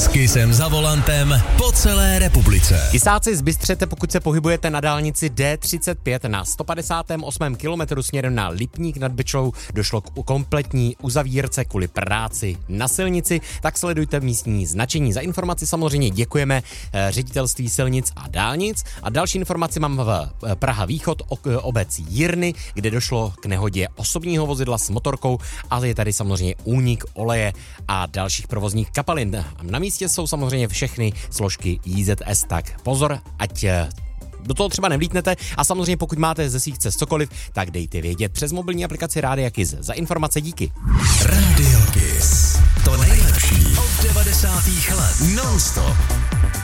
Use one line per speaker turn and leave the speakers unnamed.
S Kissem za volantem po celé republice.
Kysáci, zbystřete, pokud se pohybujete na dálnici D35 na 158. kilometru směrem na Lipník nad Bečvou. Došlo k kompletní uzavírce kvůli práci na silnici, tak sledujte místní značení. Za informaci samozřejmě děkujeme Ředitelství silnic a dálnic. A další informaci mám v Praha Východ, obec Jirny, kde došlo k nehodě osobního vozidla s motorkou, ale je tady samozřejmě únik oleje a dalších provozních kapalin. Na místě jsou samozřejmě všechny složky JZS, tak pozor, ať do toho třeba nevlítnete a samozřejmě pokud máte ze svých cest cokoliv, tak dejte vědět přes mobilní aplikaci Rádia Kiss. Za informace díky.
Radio Kiss. To nejlepší od 90. let non-stop.